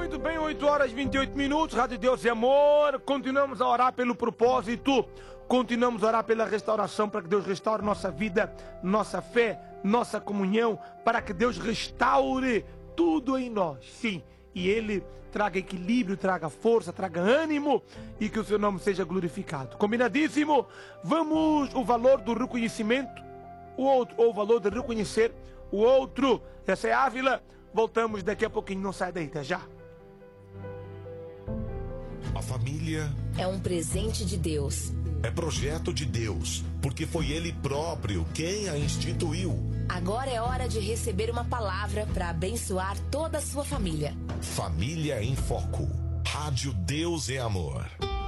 Muito bem, 8 horas e 28 minutos, Rádio Deus e Amor. Continuamos a orar pelo propósito, continuamos a orar pela restauração, para que Deus restaure nossa vida, nossa fé, nossa comunhão, para que Deus restaure tudo em nós. Sim, e Ele traga equilíbrio, traga força, traga ânimo e que o seu nome seja glorificado. Combinadíssimo? Vamos, o valor do reconhecimento, o outro, ou o valor de reconhecer o outro. Essa é a Ávila. Voltamos daqui a pouquinho, não sai daí, até já. A família é um presente de Deus. É projeto de Deus, porque foi Ele próprio quem a instituiu. Agora é hora de receber uma palavra para abençoar toda a sua família. Família em Foco. Rádio Deus é Amor.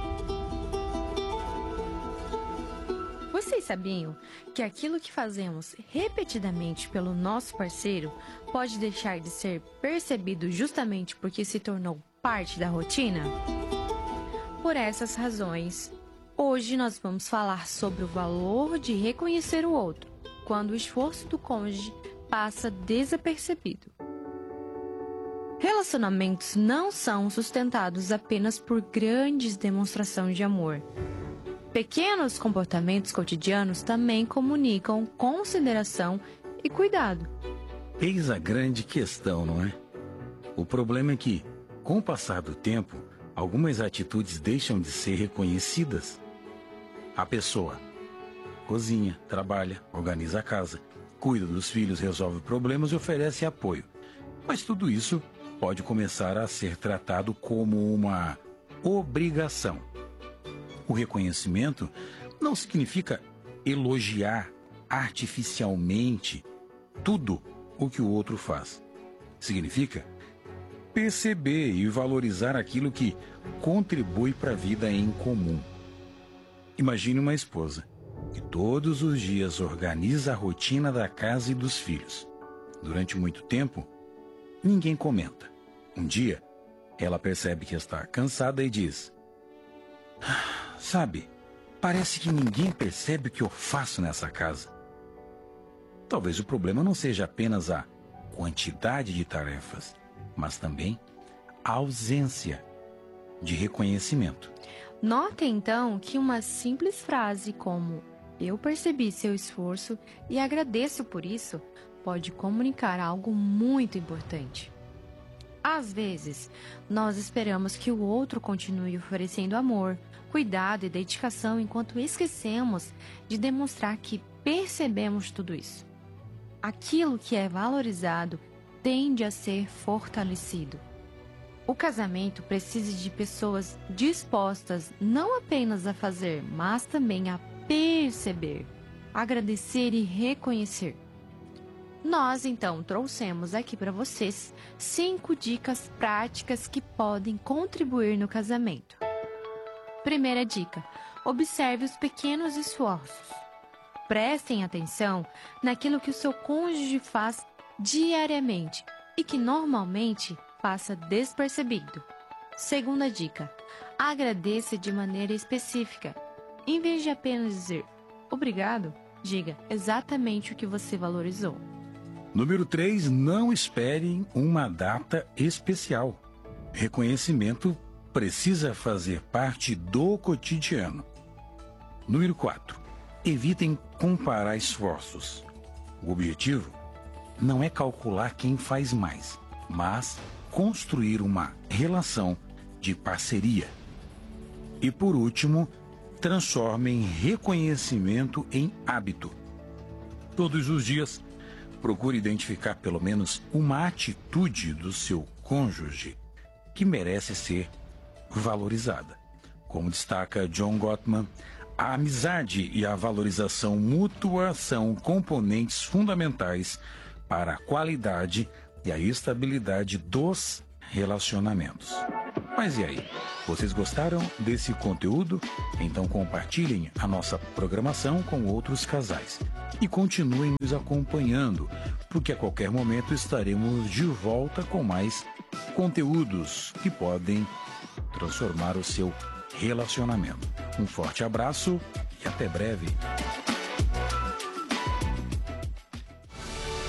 Vocês sabiam que aquilo que fazemos repetidamente pelo nosso parceiro pode deixar de ser percebido justamente porque se tornou parte da rotina? Por essas razões, hoje nós vamos falar sobre o valor de reconhecer o outro, quando o esforço do cônjuge passa desapercebido. Relacionamentos não são sustentados apenas por grandes demonstrações de amor. Pequenos comportamentos cotidianos também comunicam consideração e cuidado. Eis a grande questão, não é? O problema é que, com o passar do tempo, algumas atitudes deixam de ser reconhecidas. A pessoa cozinha, trabalha, organiza a casa, cuida dos filhos, resolve problemas e oferece apoio. Mas tudo isso pode começar a ser tratado como uma obrigação. O reconhecimento não significa elogiar artificialmente tudo o que o outro faz. Significa perceber e valorizar aquilo que contribui para a vida em comum. Imagine uma esposa que todos os dias organiza a rotina da casa e dos filhos. Durante muito tempo, ninguém comenta. Um dia, ela percebe que está cansada e diz: sabe, parece que ninguém percebe o que eu faço nessa casa. Talvez o problema não seja apenas a quantidade de tarefas, mas também a ausência de reconhecimento. Note então que uma simples frase como "eu percebi seu esforço e agradeço por isso" pode comunicar algo muito importante. Às vezes, nós esperamos que o outro continue oferecendo amor, cuidado e dedicação enquanto esquecemos de demonstrar que percebemos tudo isso. Aquilo que é valorizado tende a ser fortalecido. O casamento precisa de pessoas dispostas não apenas a fazer, mas também a perceber, agradecer e reconhecer. Nós, então, trouxemos aqui para vocês 5 dicas práticas que podem contribuir no casamento. Primeira dica: observe os pequenos esforços. Prestem atenção naquilo que o seu cônjuge faz diariamente e que normalmente passa despercebido. Segunda dica: agradeça de maneira específica. Em vez de apenas dizer obrigado, diga exatamente o que você valorizou. Número 3, não espere uma data especial. Reconhecimento precisa fazer parte do cotidiano. Número 4, evitem comparar esforços. O objetivo não é calcular quem faz mais, mas construir uma relação de parceria. E por último, transformem reconhecimento em hábito. Todos os dias, procure identificar pelo menos uma atitude do seu cônjuge que merece ser valorizada. Como destaca John Gottman, a amizade e a valorização mútua são componentes fundamentais para a qualidade e a estabilidade dos relacionamentos. Mas e aí? Vocês gostaram desse conteúdo? Então compartilhem a nossa programação com outros casais. E continuem nos acompanhando, porque a qualquer momento estaremos de volta com mais conteúdos que podem transformar o seu relacionamento. Um forte abraço e até breve.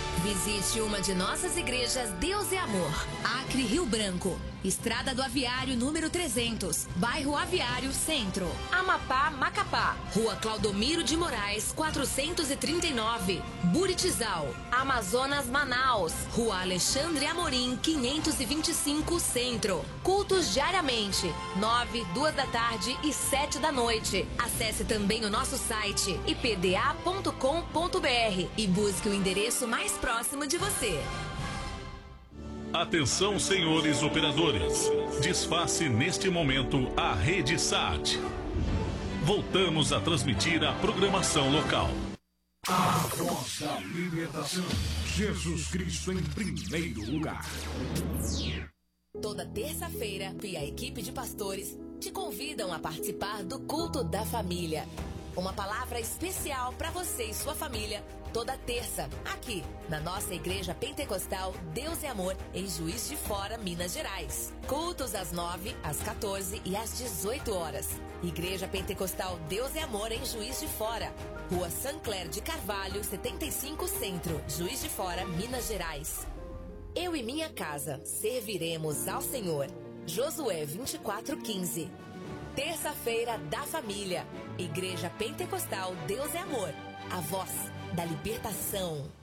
Visite uma de nossas igrejas Deus é Amor. Acre, Rio Branco. Estrada do Aviário, número 300. Bairro Aviário, Centro. Amapá, Macapá. Rua Claudomiro de Moraes, 439. Buritizal. Amazonas, Manaus. Rua Alexandre Amorim, 525, Centro. Cultos diariamente, 9, 2 da tarde e 7 da noite. Acesse também o nosso site ipda.com.br e busque o endereço mais próximo de você. Atenção, senhores operadores. Desface neste momento a rede SAT. Voltamos a transmitir a programação local. A voz da libertação. Jesus Cristo em primeiro lugar. Toda terça-feira, a equipe de pastores te convidam a participar do Culto da Família. Uma palavra especial para você e sua família, toda terça, aqui, na nossa Igreja Pentecostal Deus é Amor, em Juiz de Fora, Minas Gerais. Cultos às 9, às 14 e às 18 horas. Igreja Pentecostal Deus é Amor, em Juiz de Fora. Rua Sancler de Carvalho, 75 Centro, Juiz de Fora, Minas Gerais. Eu e minha casa serviremos ao Senhor. Josué 24:15. Terça-feira da Família. Igreja Pentecostal Deus é Amor. A voz da libertação.